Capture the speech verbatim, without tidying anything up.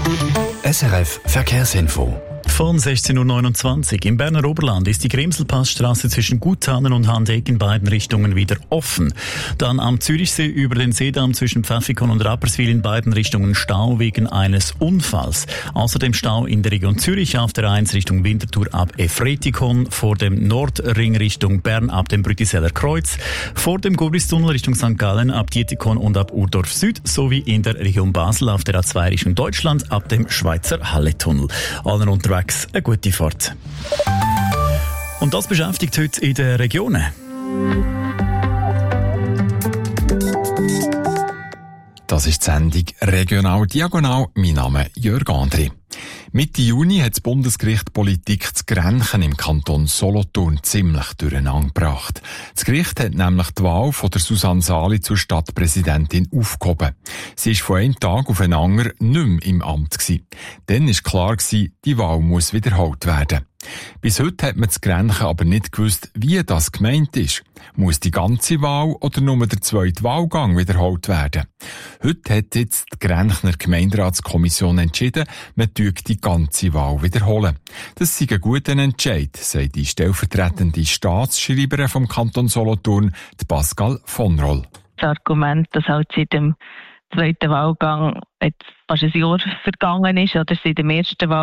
S R F Verkehrsinfo. Von sechzehn Uhr neunundzwanzig im Berner Oberland ist die Grimselpassstraße zwischen Guthanen und Handeck in beiden Richtungen wieder offen. Dann am Zürichsee über den Seedamm zwischen Pfäffikon und Rapperswil in beiden Richtungen Stau wegen eines Unfalls. Außerdem Stau in der Region Zürich auf der eins Richtung Winterthur ab Efretikon, vor dem Nordring Richtung Bern ab dem Brütiseller Kreuz, vor dem Gobristunnel Richtung Sankt Gallen ab Dietikon und ab Urdorf Süd sowie in der Region Basel auf der A zwei Richtung Deutschland ab dem Schweizer Halletunnel. Allen unterwegs eine gute Fahrt. Und das beschäftigt heute in den Regionen. Das ist die Sendung Regional Diagonal. Mein Name ist Jörg André. Mitte Juni hat das Bundesgericht Politik zu Grenchen im Kanton Solothurn ziemlich durcheinander gebracht. Das Gericht hat nämlich die Wahl von der Susanne Sali zur Stadtpräsidentin aufgehoben. Sie war von einem Tag auf den anderen nicht mehr im Amt gewesen. Dann war klar gewesen, die Wahl muss wiederholt werden. Bis heute hat man zu Grenchen aber nicht gewusst, wie das gemeint ist. Muss die ganze Wahl oder nur der zweite Wahlgang wiederholt werden? Heute hat jetzt die Grenchner Gemeinderatskommission entschieden, man tue die ganze Wahl wiederholen. Das sei ein guter Entscheid, sagt die stellvertretende Staatsschreiberin vom Kanton Solothurn, die Pascal von Roll. Das Argument, dass halt seit dem zweiten Wahlgang jetzt fast ein Jahr vergangen ist, oder seit dem ersten Wahlgang